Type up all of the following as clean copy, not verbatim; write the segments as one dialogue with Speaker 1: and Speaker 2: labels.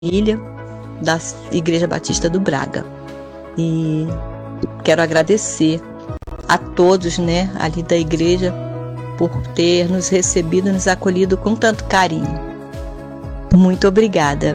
Speaker 1: família da Igreja Batista do Braga. E quero agradecer a todos, ali da igreja, por ter nos recebido e nos acolhido com tanto carinho. Muito obrigada.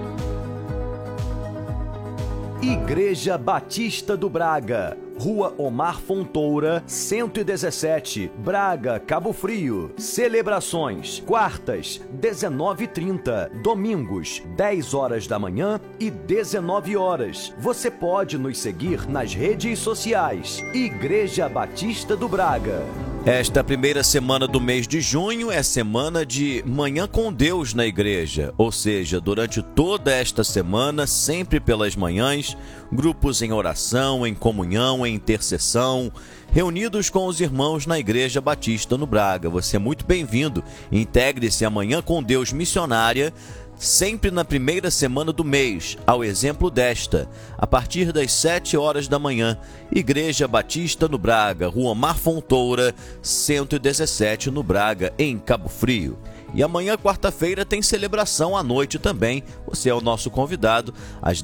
Speaker 2: Igreja Batista do Braga, Rua Omar Fontoura, 117, Braga, Cabo Frio. Celebrações: quartas, 19h30, domingos, 10 horas da manhã e 19 horas. Você pode nos seguir nas redes sociais. Igreja Batista do Braga. Esta primeira semana do mês de junho é semana de Manhã com Deus na igreja, ou seja, durante toda esta semana, sempre pelas manhãs, grupos em oração, em comunhão, em intercessão, reunidos com os irmãos na Igreja Batista no Braga. Você é muito bem-vindo. Integre-se a Manhã com Deus missionária, sempre na primeira semana do mês, ao exemplo desta, a partir das 7 horas da manhã, Igreja Batista no Braga, Rua Omar Fontoura, 117 no Braga, em Cabo Frio. E amanhã, quarta-feira, tem celebração à noite também. Você é o nosso convidado, às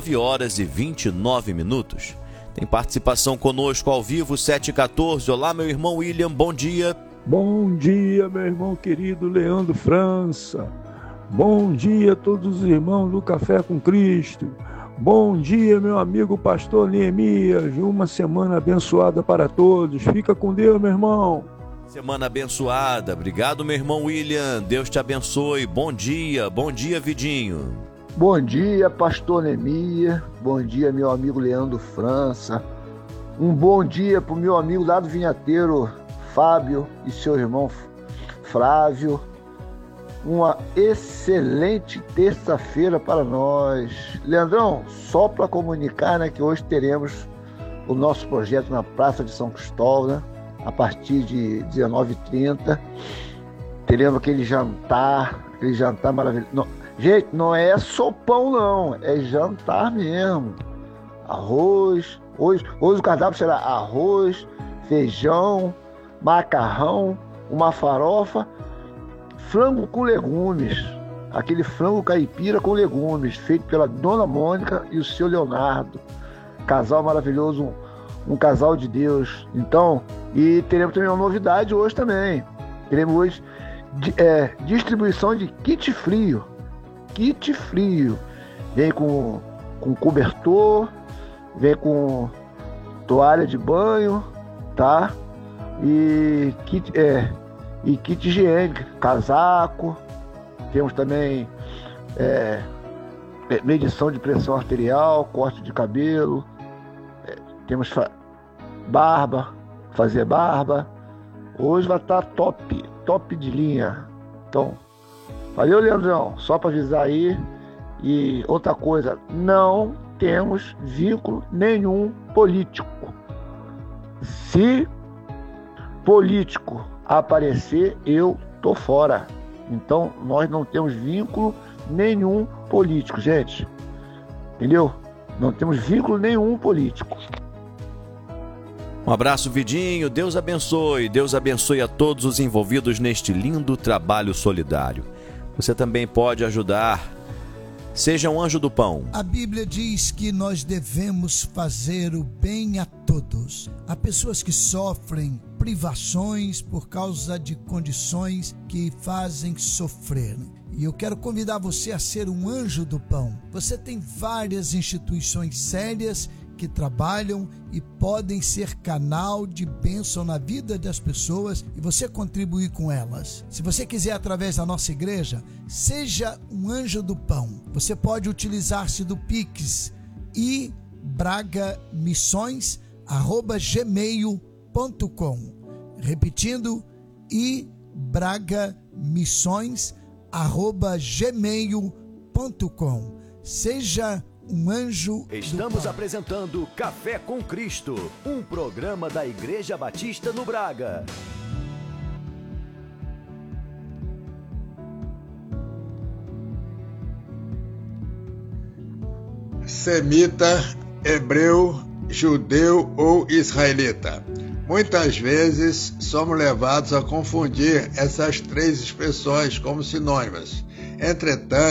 Speaker 2: 19h29. Tem participação conosco ao vivo, 7h14. Olá, meu irmão William, bom dia.
Speaker 3: Bom dia, meu irmão querido Leandro França. Bom dia a todos os irmãos do Café com Cristo. Bom dia, meu amigo pastor Neemias. Uma semana abençoada para todos. Fica com Deus, meu irmão.
Speaker 2: Semana abençoada. Obrigado, meu irmão William. Deus te abençoe. Bom dia, Vidinho.
Speaker 4: Bom dia, pastor Neemias. Bom dia, meu amigo Leandro França. Um bom dia para o meu amigo lá do Vinhateiro, Fábio, e seu irmão Flávio. Uma excelente terça-feira para nós. Leandrão, só para comunicar, que hoje teremos o nosso projeto na Praça de São Cristóvão, a partir de 19h30. Teremos aquele jantar maravilhoso. Não, gente, não é sopão não, é jantar mesmo. Arroz, hoje o cardápio será arroz, feijão, macarrão, uma farofa, frango com legumes, aquele frango caipira com legumes, feito pela Dona Mônica e o seu Leonardo. Casal maravilhoso, um casal de Deus. Então, e teremos também uma novidade hoje também. Teremos hoje distribuição de kit frio. Kit frio. Vem com cobertor, vem com toalha de banho, tá? E kit higiênico, casaco. Temos também medição de pressão arterial, corte de cabelo. Temos barba, fazer barba. Hoje vai estar top de linha. Então, valeu, Leandrão, só para avisar aí. E outra coisa, não temos vínculo nenhum político. Se político aparecer, eu tô fora. Então, nós não temos vínculo nenhum político, gente. Entendeu? Não temos vínculo nenhum político.
Speaker 2: Um abraço, Vidinho. Deus abençoe a todos os envolvidos neste lindo trabalho solidário. Você também pode ajudar. Seja um anjo do pão.
Speaker 5: A Bíblia diz que nós devemos fazer o bem a todos. Há pessoas que sofrem privações por causa de condições que fazem sofrer. E eu quero convidar você a ser um anjo do pão. Você tem várias instituições sérias que trabalham e podem ser canal de bênção na vida das pessoas e você contribuir com elas. Se você quiser, através da nossa igreja, seja um anjo do pão. Você pode utilizar-se do Pix e bragamissões@gmail.com. Repetindo, bragamissões@gmail.com. Seja um anjo.
Speaker 2: Estamos apresentando Café com Cristo, um programa da Igreja Batista no Braga.
Speaker 6: Semita, hebreu, judeu ou israelita. Muitas vezes somos levados a confundir essas três expressões como sinônimas. Entretanto,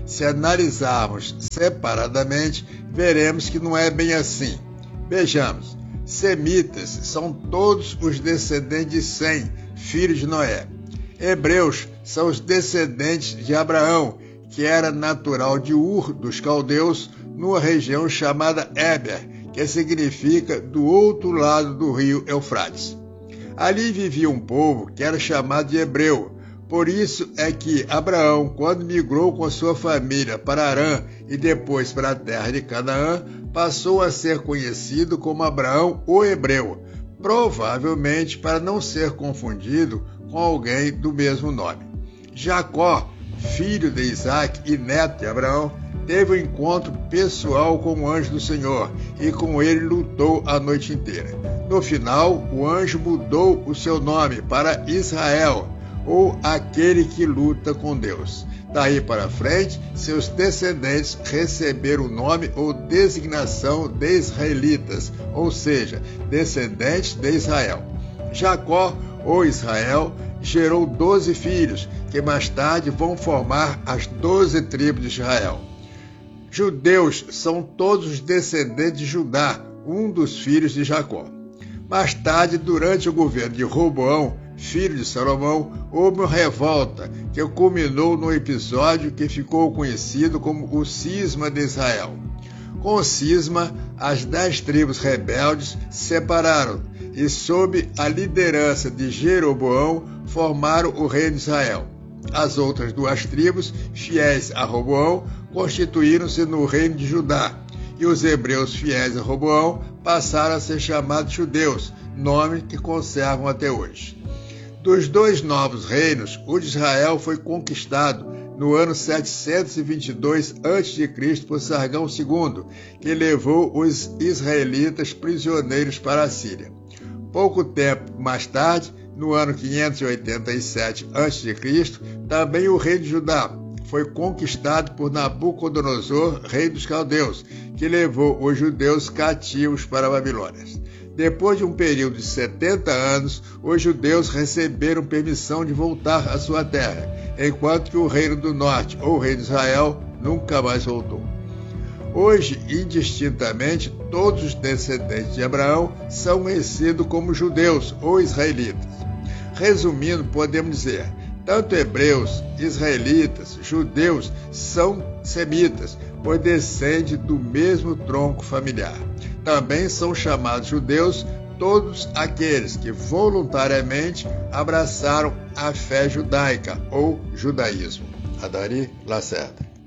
Speaker 6: se analisarmos separadamente, veremos que não é bem assim. Vejamos, semitas são todos os descendentes de Sem, filho de Noé. Hebreus são os descendentes de Abraão, que era natural de Ur dos caldeus, numa região chamada Éber, que significa do outro lado do rio Eufrates. Ali vivia um povo que era chamado de hebreu. Por isso é que Abraão, quando migrou com a sua família para Harã e depois para a terra de Canaã, passou a ser conhecido como Abraão o Hebreu, provavelmente para não ser confundido com alguém do mesmo nome. Jacó, filho de Isaac e neto de Abraão, teve um encontro pessoal com o anjo do Senhor e com ele lutou a noite inteira. No final, o anjo mudou o seu nome para Israel, ou aquele que luta com Deus. Daí para frente, seus descendentes receberam o nome ou designação de israelitas, ou seja, descendentes de Israel. Jacó, ou Israel, gerou 12 filhos, que mais tarde vão formar as 12 tribos de Israel. Judeus são todos os descendentes de Judá, um dos filhos de Jacó. Mais tarde, durante o governo de Roboão, filho de Salomão, houve uma revolta que culminou no episódio que ficou conhecido como o Cisma de Israel. Com o cisma, as 10 tribos rebeldes se separaram e, sob a liderança de Jeroboão, formaram o reino de Israel. As outras 2 tribos, fiéis a Roboão, constituíram-se no reino de Judá, e os hebreus fiéis a Roboão passaram a ser chamados judeus, nome que conservam até hoje. Dos 2 novos reinos, o de Israel foi conquistado no ano 722 a.C. por Sargão II, que levou os israelitas prisioneiros para a Síria. Pouco tempo mais tarde, no ano 587 a.C., também o reino de Judá foi conquistado por Nabucodonosor, rei dos caldeus, que levou os judeus cativos para a Babilônia. Depois de um período de 70 anos, os judeus receberam permissão de voltar à sua terra, enquanto que o reino do norte, ou o reino de Israel, nunca mais voltou. Hoje, indistintamente, todos os descendentes de Abraão são conhecidos como judeus ou israelitas. Resumindo, podemos dizer, tanto hebreus, israelitas, judeus são semitas, pois descendem do mesmo tronco familiar. Também são chamados judeus todos aqueles que voluntariamente abraçaram a fé judaica ou judaísmo. Adari Lacerda.